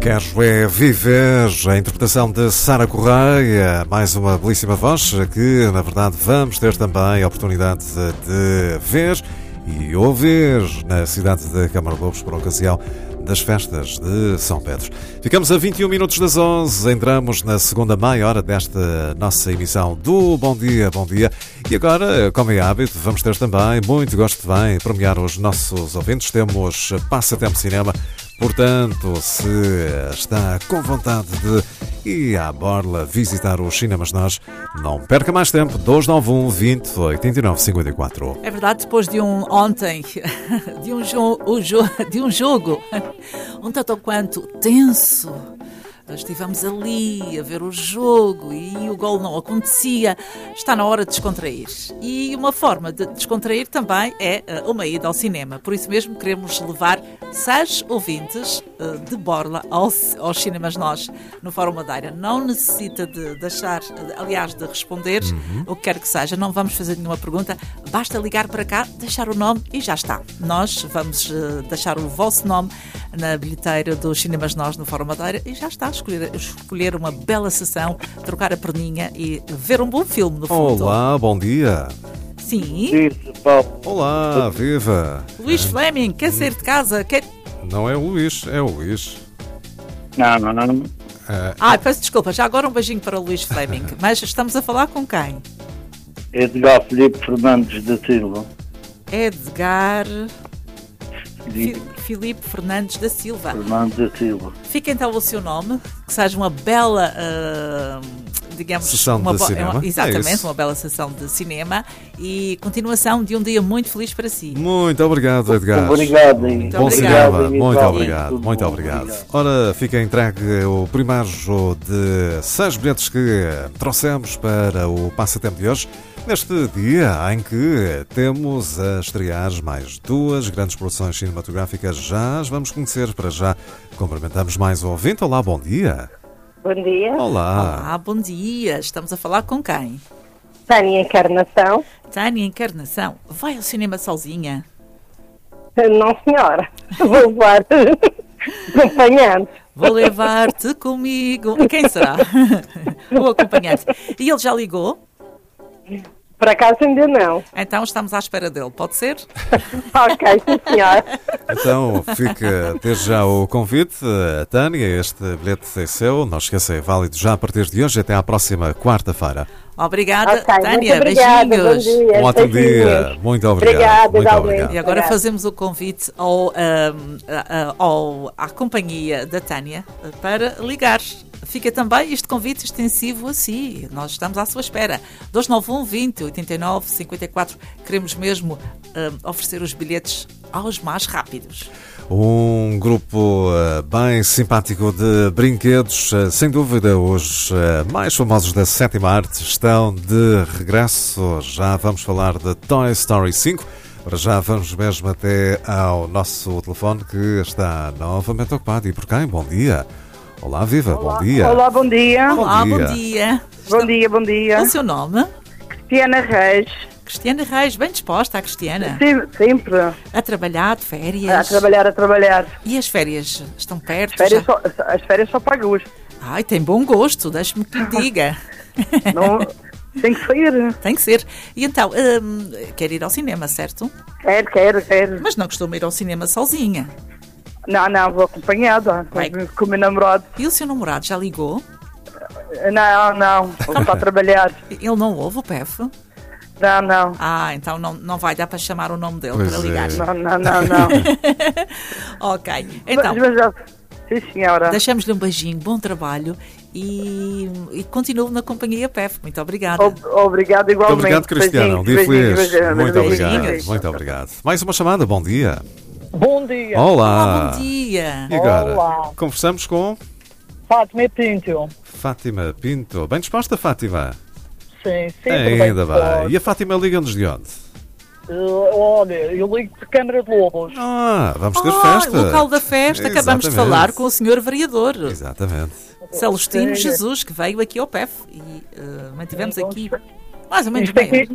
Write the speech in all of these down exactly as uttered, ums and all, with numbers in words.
Quero é viver, a interpretação de Sara Correia, mais uma belíssima voz que, na verdade, vamos ter também a oportunidade de ver e ouvir na cidade de Câmara de Lobos por ocasião das festas de São Pedro. Ficamos a vinte e um minutos das onze, entramos na segunda meia hora desta nossa emissão do Bom Dia, Bom Dia. E agora, como é hábito, vamos ter também muito gosto de bem premiar os nossos ouvintes. Temos Passatempo Cinema, portanto, se está com vontade de ir à borla visitar os cinemas nós, não perca mais tempo, dois nove um, vinte, oitenta e nove, cinquenta e quatro. É verdade, depois de um ontem, de um, jo- o jo- de um jogo, um tanto ou quanto tenso, estivemos ali a ver o jogo e o gol não acontecia. Está na hora de descontrair. E uma forma de descontrair também é uma ida ao cinema. Por isso mesmo queremos levar seis ouvintes de borla aos, aos cinemas nós, no Fórum Madeira. Não necessita de deixar, aliás, de responder uhum. o que quer que seja. Não vamos fazer nenhuma pergunta. Basta ligar para cá, deixar o nome e já está. Nós vamos deixar o vosso nome na bilheteira dos cinemas nós, no Fórum Madeira, e já está. Escolher, escolher uma bela sessão, trocar a perninha e ver um bom filme, no fundo. Olá, bom dia. Sim. Sim, Paulo. Olá, viva. Luís Fleming, quer sair de casa? Quer... Não é o Luís, é o Luís. Não, não, não. É... Ah, peço desculpa, já agora um beijinho para o Luís Fleming. Mas estamos a falar com quem? Edgar Filipe Fernandes da Silva. Edgar... Filipe Filipe Fernandes da Silva. Fernandes da Silva. Fica então o seu nome, que seja uma bela, uh, digamos... Sessão uma de bo- cinema. Uma, exatamente, É uma bela sessão de cinema e continuação de um dia muito feliz para si. Muito obrigado, Edgar. Obrigado. Muito Bom obrigado. cinema, muito Igualmente. obrigado, Tudo muito bom, obrigado. Ora, fica entregue o primeiro de seis bilhetes que trouxemos para o Passatempo de hoje, neste dia em que temos a estrear mais duas grandes produções cinematográficas. Já as vamos conhecer. Para já cumprimentamos mais um ouvinte. Olá, bom dia. Bom dia, Olá. Olá, bom dia. Estamos a falar com quem? Tânia Encarnação. Tânia Encarnação. Vai ao cinema sozinha? Não, senhora, vou levar acompanhante. Vou levar-te comigo. E quem será? O acompanhante. E ele já ligou? Por acaso ainda não. Então estamos à espera dele. Pode ser? Ok, sim, senhora. Então fica desde já o convite, a Tânia. Este bilhete é seu. Não esqueça, é válido já a partir de hoje até à próxima quarta-feira. Obrigada, Ok, Tânia. muito obrigada, Beijinhos. bom dia. Um ótimo dia. Beijinhos. Muito obrigado. Obrigada, Muito igualmente. obrigado. E agora Obrigada. fazemos o convite ao, ahm, a- a- ao, à companhia da Tânia para ligar. Fica também este convite extensivo a si. Nós estamos à sua espera. dois nove um, vinte, oitenta e nove, cinquenta e quatro. Queremos mesmo ahm, oferecer os bilhetes aos mais rápidos. Um grupo uh, bem simpático de brinquedos, uh, sem dúvida os uh, mais famosos da sétima arte estão de regresso. Já vamos falar de Toy Story cinco. Para já vamos mesmo até ao nosso telefone que está novamente ocupado. E por quem? Bom dia. Olá, viva, Olá. bom dia. Olá, bom dia. Olá, dia. bom dia. Bom dia, bom dia. O seu nome? Cristiana Reis. Cristiana Reis. Bem disposta, a Cristiana. Sim, sempre. A trabalhar de férias. A trabalhar, a trabalhar. E as férias estão perto? As férias já? só, as férias só para gosto. Ai, tem bom gosto, deixe-me que lhe diga. Não, tem que sair. Tem que ser. E então, hum, quer ir ao cinema, certo? Quero, quero, quero. Mas não costuma ir ao cinema sozinha. Não, não, vou acompanhada. Vai. Com o meu namorado. E o seu namorado já ligou? Não, não. Vou para trabalhar. Ele não ouve o P F? Não, não. Ah, então não, não vai dar para chamar o nome dele Pois para é. ligar. Não, não, não, não. Ok. Então, Mas, mas, sim, senhora. deixamos-lhe um beijinho, bom trabalho e, e continuo na companhia P F. Muito obrigada. Ob- Obrigado, Muito igualmente. obrigado, Cristiano. Um dia Beijinhos, feliz. beijinhos, Muito beijinhos. obrigado. Beijinhos. Muito obrigado. Mais uma chamada. Bom dia. Bom dia, Olá. Olá, bom dia. E agora? Olá. Conversamos com Fátima Pinto. Fátima Pinto. Bem disposta, Fátima? Sim, sempre Ainda bem. bem. E a Fátima liga-nos de onde? Uh, olha, eu ligo de Câmara de Lobos. Ah, vamos ter Ah, festa. local da festa, acabamos de Exatamente. falar com o senhor vereador. Exatamente. Celestino Sim. Jesus, que veio aqui ao P E F e uh, mantivemos Então, aqui isto- mais ou menos Isto bem. aqui,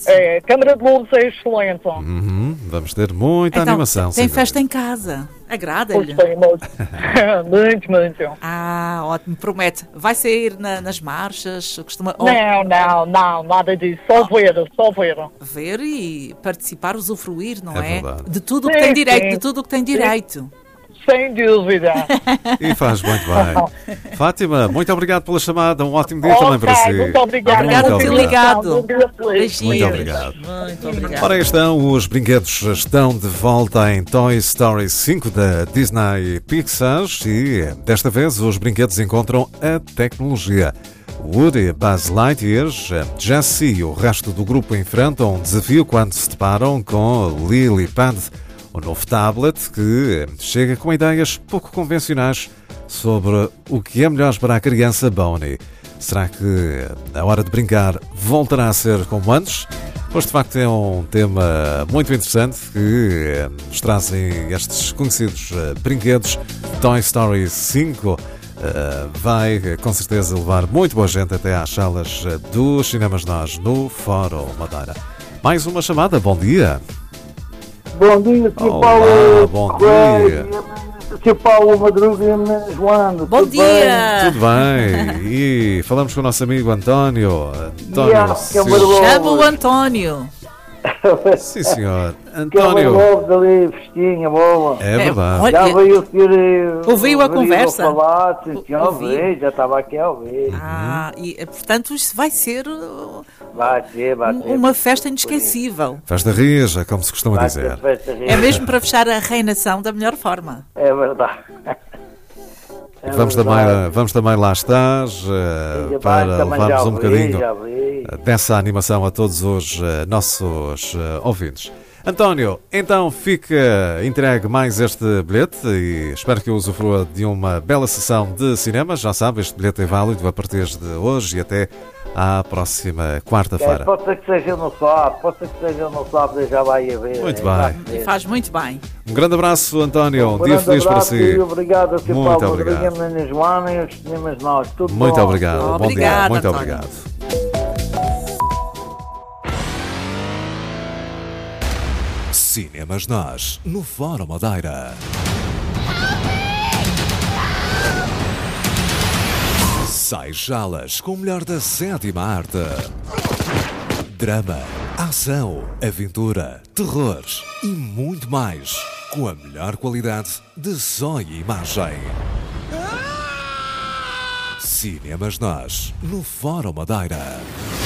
É, a câmara de luz é excelente. Uhum, vamos ter muita Então, animação. tem sim. festa em casa. Pois Agrada-lhe? tem, muito. muito, muito. Ah, ótimo, promete. Vai sair na- nas marchas, costuma oh, Não, não, não, nada disso. Só ver, só ver. ver e participar, usufruir, não É é? verdade. De tudo o que Sim, tem direito, sim. de tudo o que tem direito. Sem dúvida. E faz muito bem. Fátima, muito obrigado pela chamada. Um ótimo dia também Ok, para si. muito obrigado. Obrigada Muito por ter obrigado. ligado. Um dia feliz. Beijinhos. Muito obrigado. Muito obrigado. Ora, aí estão, os brinquedos estão de volta em Toy Story cinco da Disney Pixar e desta vez os brinquedos encontram a tecnologia. Woody, Buzz Lightyear, Jessie e o resto do grupo enfrentam um desafio quando se deparam com Lilypad, o novo tablet que chega com ideias pouco convencionais sobre o que é melhor para a criança Bonnie. Será que a hora de brincar voltará a ser como antes? Pois de facto é um tema muito interessante que nos trazem estes conhecidos eh, brinquedos. Toy Story cinco eh, vai eh, com certeza levar muito boa gente até às salas eh, dos cinemas nós no Fórum Madeira. Mais uma chamada, bom dia. Bom dia, Sr. Olá, Paulo. bom Correia, dia. Sr. Paulo Madruga e a menina Joana. Bom tudo dia! Tudo bem? E falamos com o nosso amigo António. António Yeah, que é uma Silva. boa- Chama o António. bem? Sim, senhor. Que é uma António. logo dali, festinha, boa. É verdade. olha, Já veio o senhor... eh, Ouviu a veio conversa? falar, sim, senhor, Ouvi. ouvi, já estava aqui a ouvir. Ah, e eh, portanto isto vai ser uh, Vai ser, vai ser. uma festa inesquecível. Festa rija, como se costuma Vai ser dizer. festa É rica. mesmo para fechar a reinação da melhor forma. É verdade. É Vamos verdade. também, vamos também lá estar eh, Já para vai, também levarmos já um vi, bocadinho já vi. dessa animação a todos os eh, nossos eh, ouvintes. António, então fica entregue mais este bilhete e espero que usufrua de uma bela sessão de cinema. Já sabe, este bilhete é válido a partir de hoje e até à próxima É, quarta-feira. pode ser que seja no sábado, pode ser que seja no sábado, já vai haver. Muito é, bem. vai E ser. faz muito bem. Um grande abraço, António. Um dia grande feliz para abraço si. E obrigado a Sr. Muito Paulo obrigado. Rodrigues, a menina Joana e os cinemas nós. Tudo Muito bom. obrigado. Bom dia. Obrigada, Muito António. obrigado. Cinemas Nós, no Fórum Madeira. Sai Jalas com o melhor da sétima arte. Drama, ação, aventura, terror e muito mais. Com a melhor qualidade de som e imagem. Cinemas Nós, no Fórum Madeira.